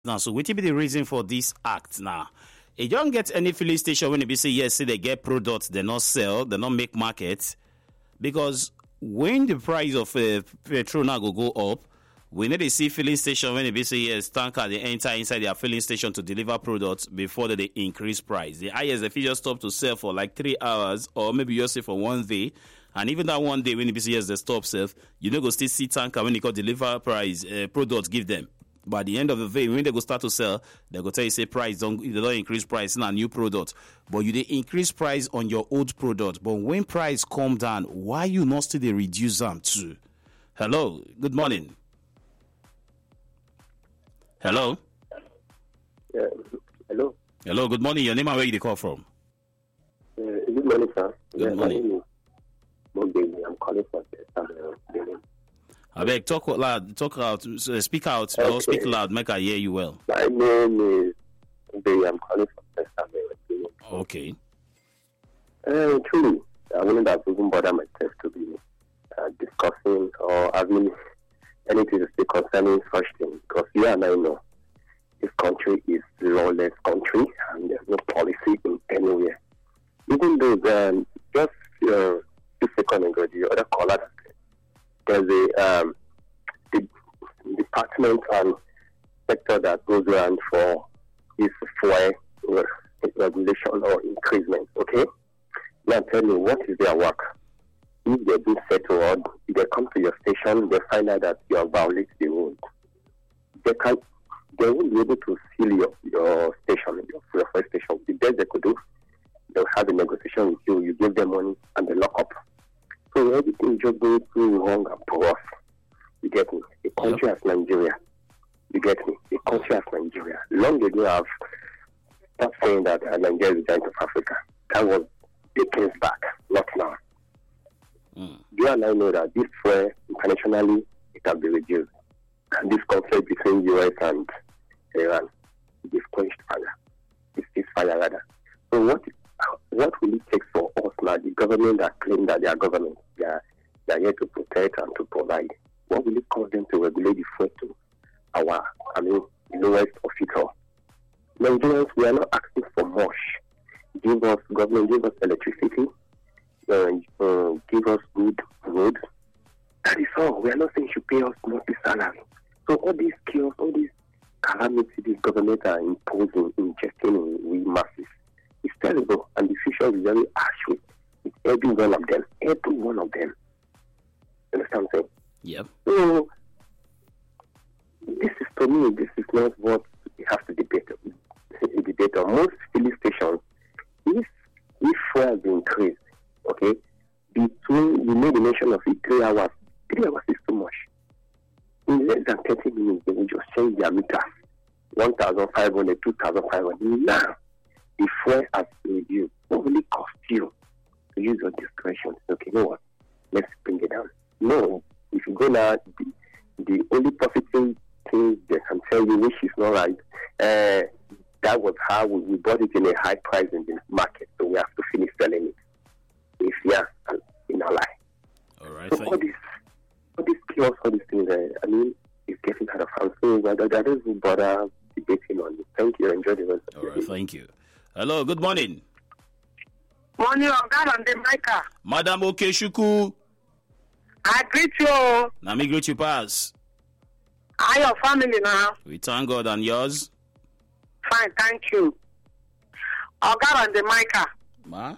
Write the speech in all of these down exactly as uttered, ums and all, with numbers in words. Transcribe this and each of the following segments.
now. So what will be the reason for this act now? You don't get any filling station when they say yes, say they get products, they not sell, they not make market. Because when the price of uh, petrol now go go up, we need to see filling station when they say yes, tanker they enter inside their filling station to deliver products before they increase price. The highest if you just stop to sell for like three hours or maybe you say for one day, and even that one day when they say yes, they stop sell, you know go still see tanker when they got deliver price uh, products give them. But at the end of the day, when they go start to sell, they go tell you say price don't they don't increase price in a new product, but you they increase price on your old product. But when price come down, why you not still they reduce them too? Hello, good morning. Hello. Yeah, hello. Hello, good morning. Your name and where you call from? Uh, good morning, sir. Good yeah, morning. My name is I'm calling from Benin. I beg, talk loud, talk out, speak out, Okay. or speak loud, make I hear you well. My name is Benin. I'm calling from Benin. Okay. Uh, truly, I wouldn't have even bothered myself to be uh, discussing or having anything to say concerning such things, because you and I know this country is a lawless country and there's no policy in anywhere. Even though um, just uh, two seconds ago, the other caller, there's a um, the department and sector that goes around for this fuel regulation or increasement. Okay, now tell me, what is their work? If they've been settled, if they come to your station, they find out that you are violating the rules. They can, they won't be able to seal your, your station, your, your first station. The best they could do, they'll have a negotiation with you. You give them money and they lock up. So everything just goes through wrong and porous. You get me? A country as Nigeria. You get me? A country as Nigeria. Long ago, I've stopped saying that uh, Nigeria is a giant of Africa. That was decades back, not now. Mm. You and I know that this way, internationally, it can be reduced. And this conflict between U S and Iran, this quenched fire. This is fire rather. So what what will it take for us now, the government that claim that they are government, they are, they are here to protect and to provide? What will it cost them to regulate the food to our, I mean, lowest of it all? Nigerians, we are not asking for much. Give us, government, give us electricity, uh, uh, give us good roads. That is all. We are not saying you should pay us monthly salary. So all these chaos, all these calamities this government are imposing, injecting in we masses, it's terrible. And the future is very harsh with, with every one of them. Every one of them. You understand what I'm saying? Yep. So this is, to me, this is not what we have to debate, debate on. Most filling stations, if if fuel has been increased, okay, between we made a mention of it three hours. Three hours is too much. In less than thirty minutes, they will just change their meters. One thousand five hundred, two thousand five hundred. Now, the fuel has been reduced. What will it cost you to use your discretion? Okay, you know what? Let's bring it down. No, if you go now, the, the only profiting thing they can tell you, which is not right, uh, that was how we, we bought it in a high price in the market, so we have to finish selling it. If yeah, in our life. All right. So all these, all these chaos, all these things, uh, I mean, it's getting out of hand. So I don't bother debating on it. Thank you. Enjoy the rest. All right. Thank you. Hello. Good morning. Morning, Oga and the Micah. Madam Okeshuku. I greet you. Now me greet you pass. How your family now? We thank God and yours. Fine, thank you. Oga and the Micah. Ma?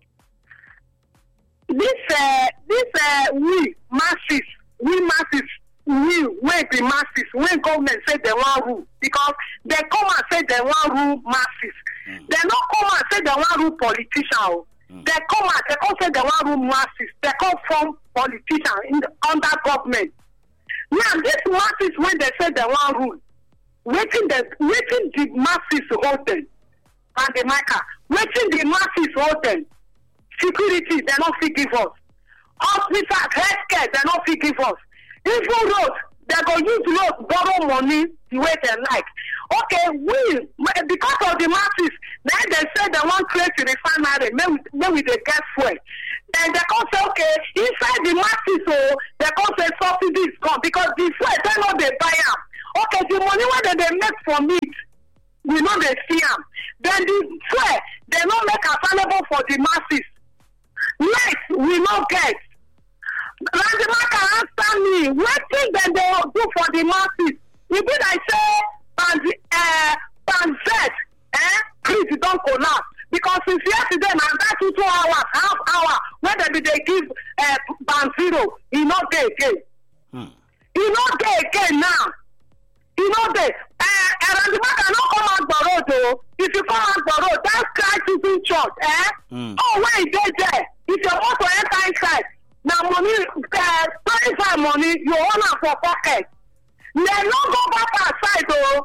This, uh, this, uh, we masses, we masses, we, we the masses, when government say they want rule, because they come and say they want rule masses. Mm. They don't come and say they want rule politicians. Mm. They come and they come say they want rule masses. They come from politicians in the, under government. Now, these masses, when they say they want rule, waiting the, waiting the masses hold them, and the marker, waiting the masses hold them. Security, they don't fit give us. Officers, healthcare, they don't fit give us. Even road, they go use road, borrow money the way they like. Okay, we, because of the masses, then they say they want to create a refinery, maybe we they get fuel. Then they can say, okay, inside the masses, so they can say subsidies come because the fuel, they know they buy them. Okay, the money wey dem dey make from it, we no dey see am. Then the fuel dem no make available for the masses. Light we no get. Randimaka answer me, wetin dem dey do for the masses? E be like say band uh, band Z eh crease don collapse because since yesterday na that two two hours half hour wey dem be dey give uh, band zero, e no dey again. Hmm. E no dey again now. E no dey. Uh, Randimaka no come out for road o. If you come out for road, that Christ Children Church, eh? Hmm. Oh, where e dey there? If you want to enter inside, na money, uh, twenty-five money, you own am for pocket. Dem no go back outside o.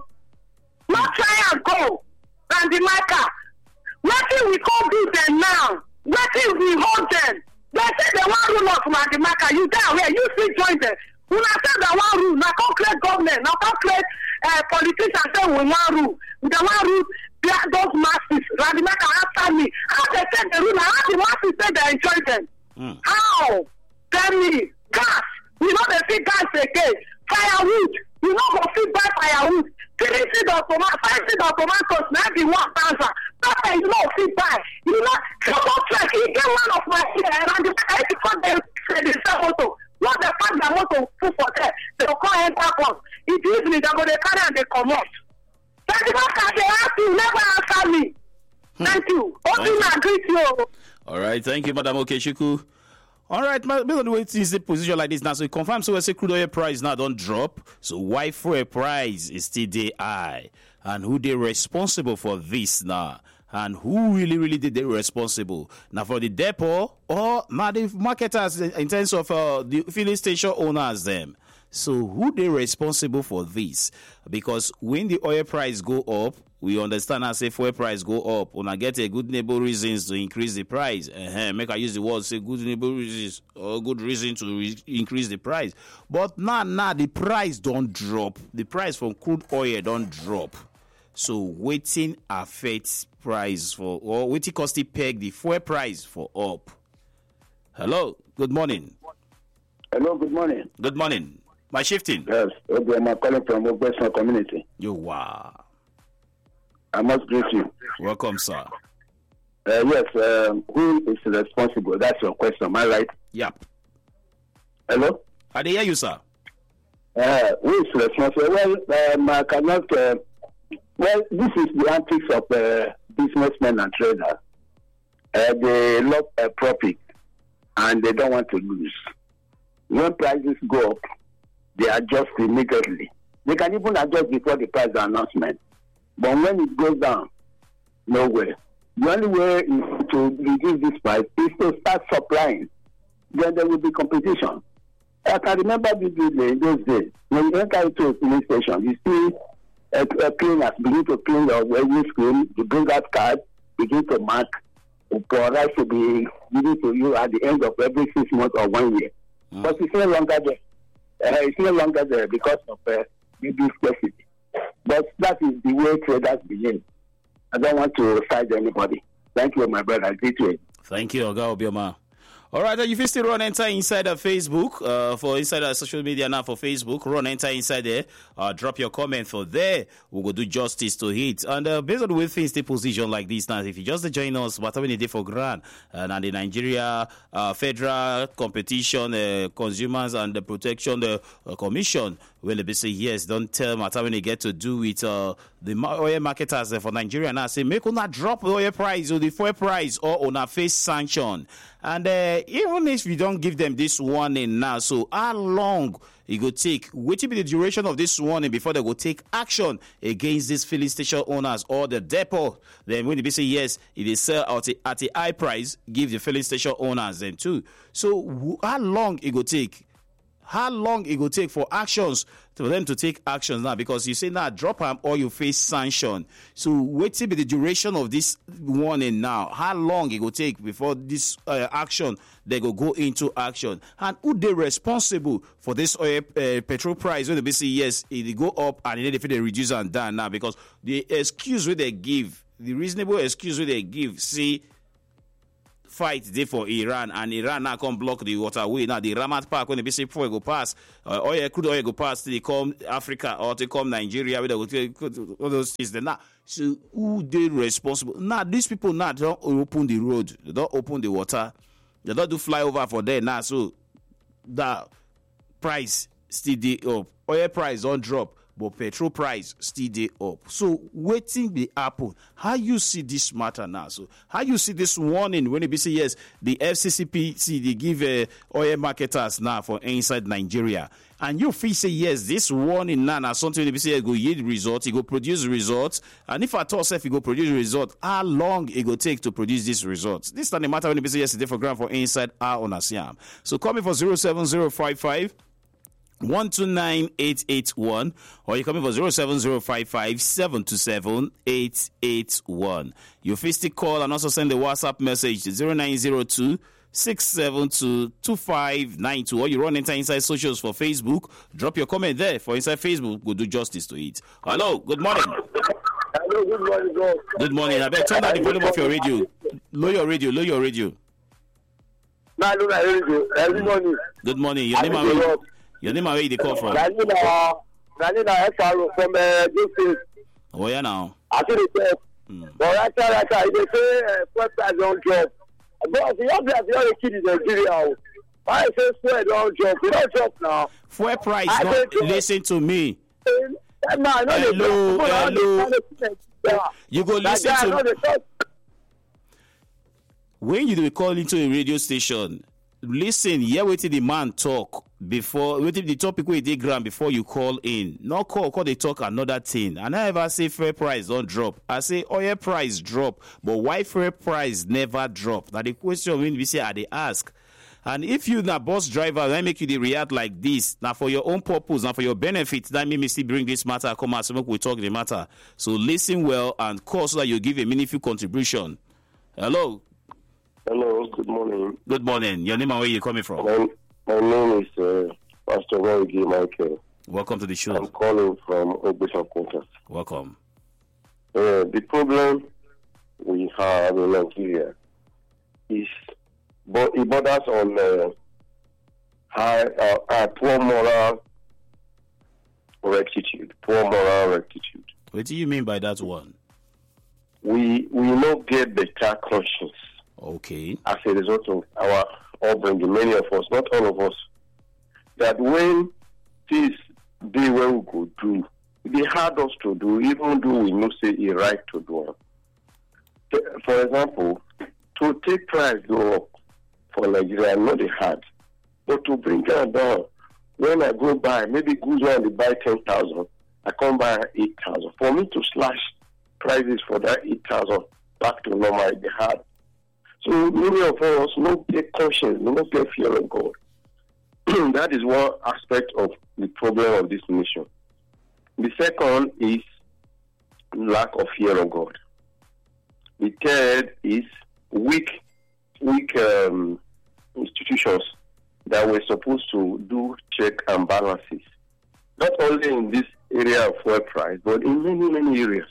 No try and go. Randimaka, wetin we come do dem now? Wetin we hold dem? They say they wan rule us Randimaka. You dey aware? You fit join dem. Una say dem wan rule. Na come create government. Na come create uh, politicians say we wan rule. Dem wan rule those masses. Randimaka answer me. How they take the rule? How the masses say they enjoy them? Mm. How? Tell me. Gas. We no dey see gas again. Firewood. You no go fit buy firewood. Three seed of tomato, five seed of tomatoes, na be one thousand. Pepper you no fit buy. You know, come on check. E get one of my here around the I because they say they sell motor. Not the fact that motor full for there. They will come enter one. It easily they go dey carry and they comot. Randimaka, they ask you, never answer me. Thank you. Open and greet you. All right, thank you, Madam Okechukwu. All right, based on the way it's a position like this now, so it confirms so we say crude oil price now don't drop. So why fuel price is still day high? And who they responsible for this now? And who really, really did they responsible? Now for the depot or now the marketers in terms of uh, the filling station owners them. So who they responsible for this? Because when the oil price go up, we understand as if oil price go up. When I get a good neighbor reasons to increase the price, uh-huh. Make I use the word say good neighbor reasons or good reason to re- increase the price. But now, now the price don't drop. The price from crude oil don't drop. So waiting affects price for or waiting cost it peg the fuel price for up. Hello, good morning. Hello, good morning. Good morning. My shifting. Yes, I'm calling from Western community. You are. I must greet you. Welcome, sir. Uh, yes, um, who is responsible? That's your question, am I right? Yep. Hello? I hear you, sir. Uh, who is responsible? Well, um, I cannot. Uh, well, this is the antics of uh, businessmen and traders. Uh, they love uh, profit and they don't want to lose. When prices go up, they adjust immediately. They can even adjust before the price announcement. But when it goes down, nowhere. The only way is to reduce this price is to start supplying. Then there will be competition. I can remember vividly in those days, when you enter into a police station, you see a, a cleaners begin to clean your wedding screen, you bring out cards, begin to mark, for rice to be given to you at the end of every six months or one year. Mm. But it's no longer there. Uh, it's no longer there because of uh, maybe scarcity. But that is the way traders behave. I don't want to side anybody. Thank you, my brother. Great way. Thank you, Oga Obioma. All right, you can still run enter inside of Facebook uh, for inside our social media now for Facebook. Run enter inside there. Uh, drop your comment for there. We'll go do justice to it. And uh, based on the way things stay position like this now, if you just join us, what we need for grant and uh, the Nigeria uh, Federal Competition uh, Consumers and the Protection uh, uh, Commission, well, they say yes. Don't tell matter when they get to do with uh, the oil marketers uh, for Nigeria now. Say make una drop the oil price or the fuel price or on a face sanction. And uh, even if you don't give them this warning now, so how long it will take? What will be the duration of this warning before they will take action against these filling station owners or the depot? Then when they say yes, if they sell at a, at a high price, give the filling station owners then too. So how long it will take? How long it will take for actions for them to take actions now? Because you say now drop them or you face sanction. So what will be the duration of this warning now? How long it will take before this uh, action they go go into action? And who they responsible for this oil uh, petrol price? When they say yes, it go up and then if they reduce and down now, because the excuse where they give, the reasonable excuse where they give, see. fight dey for Iran and Iran now come block the waterway. Now the Ramat Park when they be say before go pass, uh, oil crude oil go pass till they come Africa or they come Nigeria where they go take all those things. Then now, so who they responsible? Now these people now don't open the road, they don't open the water, they don't do flyover for there now. So the price still dey up, oil price don't drop. But petrol price still dey up. So waiting the happen. How you see this matter now? So how you see this warning when it be say yes, the F C C P C they give uh, oil marketers now for inside Nigeria, and you feel say yes, this warning now na something they be say go yield results, it go produce results, and if at all if it go produce result, how long it go take to produce these results? This time the matter when it be say yesterday for ground for inside our on Asiam. So call me for zero seven zero five five. one two nine eight eight one, or you come in for zero seven zero five five seven two seven eight eight one. You still call and also send a WhatsApp message to zero nine zero two six seven two two five nine two, or you run into Inside Socials for Facebook. Drop your comment there for Inside Facebook. We'll do justice to it. Hello, good morning. Hello, good morning, bro. Good morning. I beg turn down the volume of your radio. Lower your radio, lower your radio. No, no, no, good morning. Good morning. Your name and where, your name and where you call from? Danina, Danina S R O from uh, this Oh, yeah, now. I think it's uh, but I tell you, they say uh, first price don't drop. But the obvious, the other kid is Nigeria. Why say fuel don't drop? We don't drop now. Fuel price, don't listen to me. Uh, no, no, hello, hello. You go listen to. When you call into a radio station, listen, hear what the man talk before, what the topic where they ground before you call in. Not call, call they talk another thing. And I ever say fair price don't drop. I say oil price drop, but why fair price never drop? Now the question when we say, are they ask? And if you na bus driver, that make you they react like this. Now for your own purpose, now for your benefit, that make me still bring this matter, come out, so we talk the matter. So listen well and call so that you give a meaningful contribution. Hello. Hello, good morning. Good morning. Your name and where you coming from? My, my name is uh, Pastor Roigi Michael. Welcome to the show. I'm calling from Ogbison Quarters. Welcome. Uh, the problem we have in Nigeria is, but it borders on uh, high, uh, uh, poor moral rectitude. Poor moral rectitude. What do you mean by that one? We we not get better conscience. Okay. As a result of our upbringing, many of us, not all of us, that when this day when we go do, they hard us to do, even though we know say a right to do. For example, to take price go up for Nigeria, I know they hard, but to bring that down, when I go buy, maybe goods when they buy ten thousand, I come buy eight thousand. For me to slash prices for that eight thousand back to normal, they hard. So many of us not get conscience, not get fear of God. That is one aspect of the problem of this nation. The second is lack of fear of God. The third is weak, weak um, institutions that were supposed to do check and balances, not only in this area of fuel price, but in many, many areas.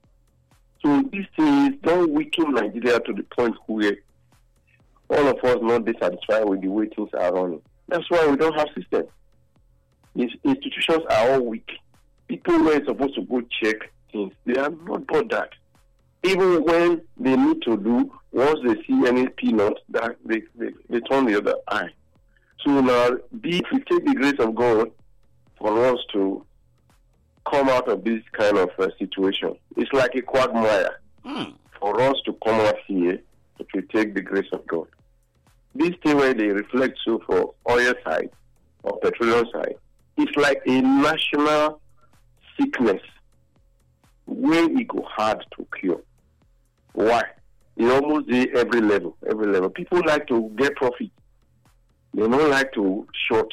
So these things don't weaken Nigeria to the point where all of us not dissatisfied with the way things are running. That's why we don't have system. These institutions are all weak. People were supposed to go check things. They are not bothered. Even when they need to do, once they see any peanut, that they, they, they turn the other eye. So now, if we take the grace of God for us to come out of this kind of uh, situation, it's like a quagmire. Mm. For us to come out here, if we take the grace of God. This thing where they reflect so for oil side or petroleum side, it's like a national sickness where it go hard to cure. Why? It almost did every level, every level. People like to get profit. They don't like to short.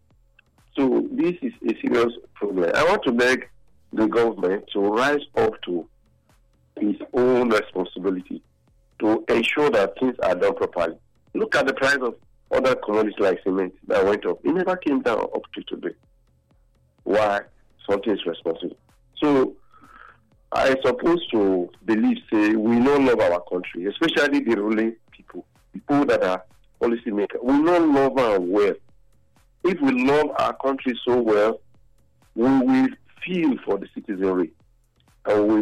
So this is a serious problem. I want to beg the government to rise up to its own responsibility to ensure that things are done properly. Look at the price of other commodities like cement that went up. It never came down up to today. Why? Something is responsible. So I suppose to believe, say, we don't love our country, especially the ruling people. people that are policymakers, we not love our well. If we love our country so well, we will feel for the citizenry and we